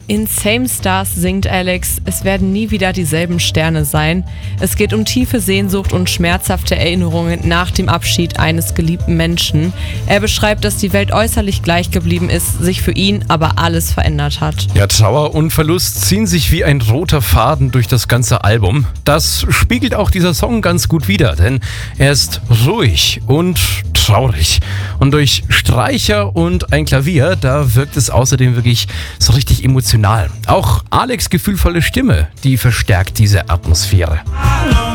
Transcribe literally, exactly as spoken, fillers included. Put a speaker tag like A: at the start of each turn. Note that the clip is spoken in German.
A: In Same Stars singt Alex, es werden nie wieder dieselben Sterne sein. Es geht um tiefe Sehnsucht und schmerzhafte Erinnerungen nach dem Abschied eines geliebten Menschen. Er beschreibt, dass die Welt äußerlich gleich geblieben ist, sich für ihn aber alles verändert hat.
B: Ja, Trauer und Verlust ziehen sich wie ein roter Faden durch das ganze Album. Das spiegelt auch dieser Song ganz gut wider, denn er ist ruhig und traurig. Und durch Streicher und ein Klavier, da wirkt es außerdem wirklich so richtig emotional. Auch Alex' gefühlvolle Stimme, die verstärkt diese Atmosphäre.